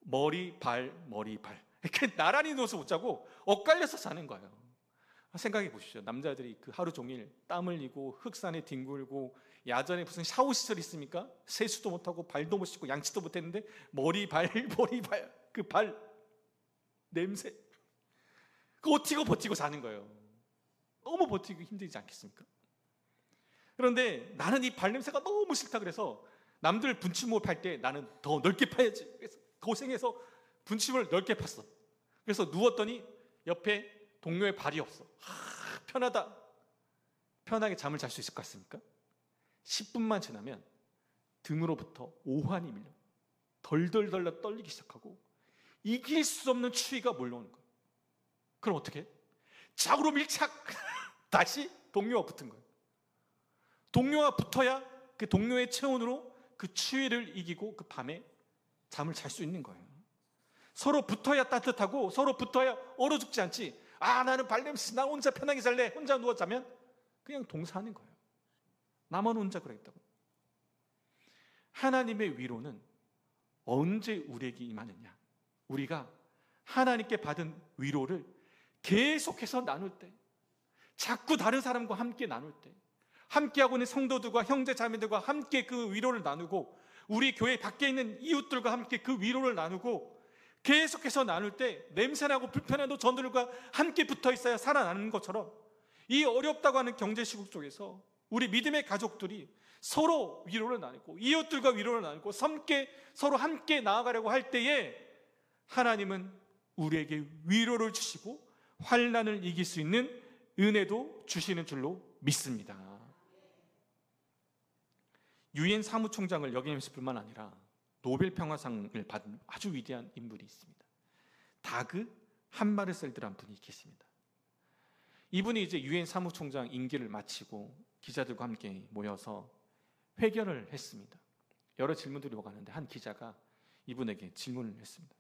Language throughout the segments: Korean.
머리, 발, 머리, 발. 이렇게 나란히 누워서 못 자고 엇갈려서 자는 거예요. 생각해 보십시오. 남자들이 그 하루 종일 땀 흘리고 흑산에 뒹굴고 야전에 무슨 샤워 시설 있습니까? 세수도 못하고 발도 못 씻고 양치도 못했는데 머리, 발, 머리, 발, 그 발 냄새 그거 버티고 자는 거예요. 너무 버티기 힘들지 않겠습니까? 그런데 나는 이 발냄새가 너무 싫다 그래서 남들 분침을 팔 때 나는 더 넓게 파야지. 그래서 고생해서 분침을 넓게 팠어. 그래서 누웠더니 옆에 동료의 발이 없어. 편하다. 편하게 잠을 잘 수 있을 것 같습니까? 10분만 지나면 등으로부터 오한이 밀려 덜덜덜 떨리기 시작하고 이길 수 없는 추위가 몰려오는 거예요. 그럼 어떻게 해? 좌우로 밀착! 다시 동료와 붙은 거예요. 동료와 붙어야 그 동료의 체온으로 그 추위를 이기고 그 밤에 잠을 잘 수 있는 거예요. 서로 붙어야 따뜻하고 서로 붙어야 얼어 죽지 않지. 나는 발냄새, 나 혼자 편하게 잘래. 혼자 누워 자면 그냥 동사하는 거예요. 나만 혼자 그러겠다고. 하나님의 위로는 언제 우리에게 임하느냐? 우리가 하나님께 받은 위로를 계속해서 나눌 때, 자꾸 다른 사람과 함께 나눌 때, 함께하고 있는 성도들과 형제 자매들과 함께 그 위로를 나누고 우리 교회 밖에 있는 이웃들과 함께 그 위로를 나누고 계속해서 나눌 때 냄새나고 불편해도 저들과 함께 붙어 있어야 살아나는 것처럼 이 어렵다고 하는 경제 시국 속에서 우리 믿음의 가족들이 서로 위로를 나누고 이웃들과 위로를 나누고 서로 함께 나아가려고 할 때에 하나님은 우리에게 위로를 주시고 환난을 이길 수 있는 은혜도 주시는 줄로 믿습니다. 유엔 사무총장을 역임했을 뿐만 아니라 노벨 평화상을 받은 아주 위대한 인물이 있습니다. 다그 함마르셀드라는 분이 계십니다. 이분이 이제 유엔 사무총장 임기를 마치고 기자들과 함께 모여서 회견을 했습니다. 여러 질문들이 오가는데 한 기자가 이분에게 질문을 했습니다.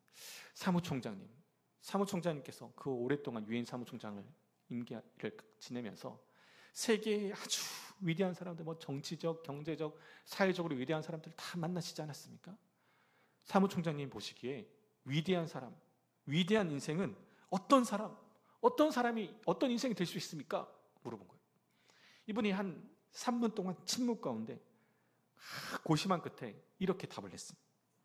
사무총장님께서 그 오랫동안 유엔 사무총장을 임기를 지내면서 세계의 아주 위대한 사람들, 정치적, 경제적, 사회적으로 위대한 사람들 다 만나시지 않았습니까? 사무총장님 보시기에 위대한 사람, 위대한 인생은 어떤 사람이 어떤 인생이 될 수 있습니까? 물어본 거예요. 이분이 한 3분 동안 침묵 가운데 고심한 끝에 이렇게 답을 했습니다.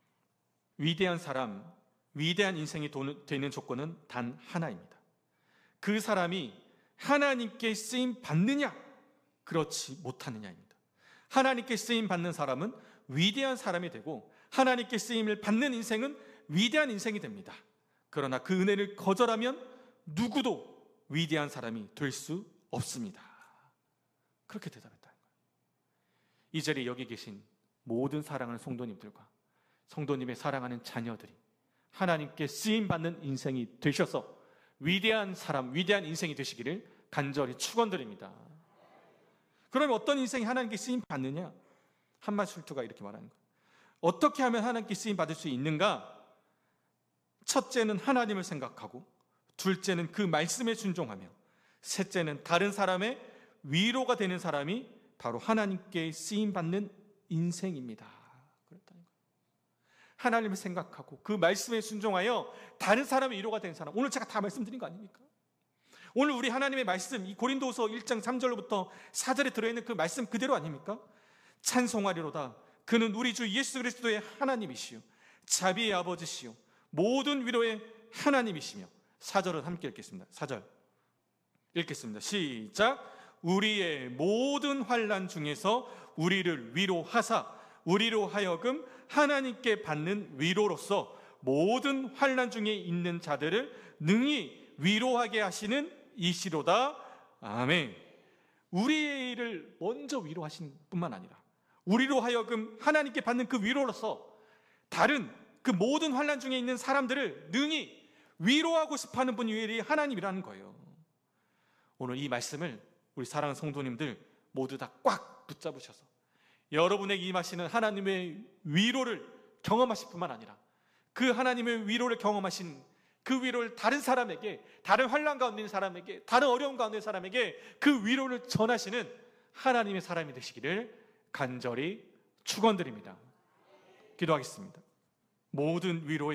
위대한 사람, 위대한 인생이 되는 조건은 단 하나입니다. 그 사람이 하나님께 쓰임 받느냐, 그렇지 못하느냐입니다. 하나님께 쓰임 받는 사람은 위대한 사람이 되고 하나님께 쓰임을 받는 인생은 위대한 인생이 됩니다. 그러나 그 은혜를 거절하면 누구도 위대한 사람이 될 수 없습니다. 그렇게 대답했다는 거예요. 이 자리에 여기 계신 모든 사랑하는 성도님들과 성도님의 사랑하는 자녀들이 하나님께 쓰임받는 인생이 되셔서 위대한 사람, 위대한 인생이 되시기를 간절히 축원드립니다. 그러면 어떤 인생이 하나님께 쓰임받느냐? 한마술투가 이렇게 말하는 거예요. 어떻게 하면 하나님께 쓰임받을 수 있는가? 첫째는 하나님을 생각하고, 둘째는 그 말씀에 순종하며, 셋째는 다른 사람의 위로가 되는 사람이 바로 하나님께 쓰임받는 인생입니다. 그랬다는 거예요. 하나님을 생각하고 그 말씀에 순종하여 다른 사람의 위로가 되는 사람. 오늘 제가 다 말씀드린 거 아닙니까? 오늘 우리 하나님의 말씀, 이 고린도서 1장 3절부터 4절에 들어있는 그 말씀 그대로 아닙니까? 찬송하리로다. 그는 우리 주 예수 그리스도의 하나님이시요 자비의 아버지시요 모든 위로의 하나님이시며. 4절은 함께 읽겠습니다. 4절 읽겠습니다. 시작. 우리의 모든 환난 중에서 우리를 위로하사 우리로 하여금 하나님께 받는 위로로서 모든 환난 중에 있는 자들을 능히 위로하게 하시는 이시로다. 아멘. 우리를 먼저 위로하신 뿐만 아니라 우리로 하여금 하나님께 받는 그 위로로서 다른 그 모든 환난 중에 있는 사람들을 능히 위로하고 싶어하는 분이 하나님이라는 거예요. 오늘 이 말씀을 우리 사랑하는 성도님들 모두 다 꽉 붙잡으셔서 여러분에게 임하시는 하나님의 위로를 경험하실 뿐만 아니라 그 하나님의 위로를 경험하신 그 위로를 다른 사람에게, 다른 환난 가운데 있는 사람에게, 다른 어려움 가운데 있는 사람에게 그 위로를 전하시는 하나님의 사람이 되시기를 간절히 축원드립니다. 기도하겠습니다. 모든 위로의